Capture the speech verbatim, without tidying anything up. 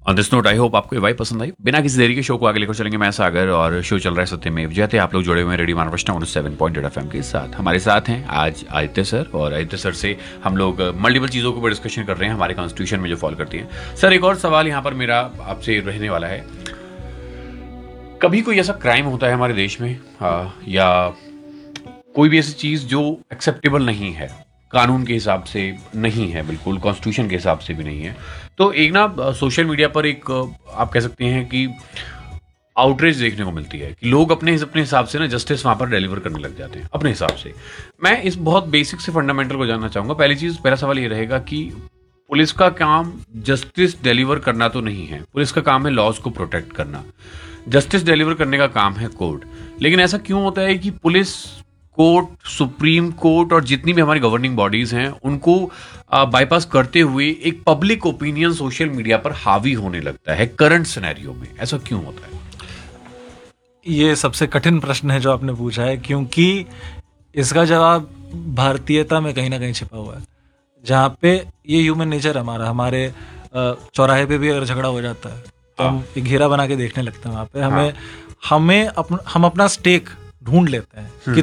On this note I hope आपको ये vibe पसंद आई। बिना किसी देरी के शो को आगे लेकर चलेंगे मैं सागर, और शो चल रहा है सत्यमेव जयते। आप लोग जुड़े हुए हैं radio मानवष्टा one seven point eight F M के साथ। हमारे साथ हैं आज आदित्य सर, और आदित्य सर से हम लोग मल्टीपल चीज़ों के ऊपर डिस्कशन कर रहे हैं हमारे कॉन्स्टिट्यूशन में जो फॉलो करती हैं। सर, एक और सवाल यहाँ पर मेरा आपसे रहने वाला है, कभी कोई ऐसा क्राइम होता है हमारे देश में आ, या कोई भी ऐसी चीज़ जो एक्सेप्टेबल नहीं है, कानून के हिसाब से नहीं है, बिल्कुल कॉन्स्टिट्यूशन के हिसाब से भी नहीं है, तो एक ना सोशल मीडिया पर एक आप कह सकते हैं कि आउटरीच देखने को मिलती है कि लोग अपने अपने हिसाब से ना जस्टिस वहां पर डिलीवर करने लग जाते हैं अपने हिसाब से। मैं इस बहुत बेसिक से फंडामेंटल को जानना चाहूंगा। पहली चीज, पहला सवाल ये रहेगा कि पुलिस का काम जस्टिस डिलीवर करना तो नहीं है, पुलिस का काम है लॉज को प्रोटेक्ट करना, जस्टिस डिलीवर करने का काम है कोर्ट। लेकिन ऐसा क्यों होता है कि पुलिस, कोर्ट, सुप्रीम कोर्ट और जितनी भी हमारी गवर्निंग बॉडीज हैं उनको बाईपास करते हुए एक पब्लिक ओपिनियन सोशल मीडिया पर हावी होने लगता है करंट सिनेरियो में? ऐसा क्यों होता है? ये सबसे कठिन प्रश्न है जो आपने पूछा है, क्योंकि इसका जवाब भारतीयता में कहीं ना कहीं छिपा हुआ है, जहाँ पे ये ह्यूमन नेचर हमारा, हमारे चौराहे पे भी अगर झगड़ा हो जाता है तो हम एक घेरा बना के देखने लगते हैं वहाँ पे। हमें हमें अपन, हम अपना स्टेक ढूंढ लेते हैं कि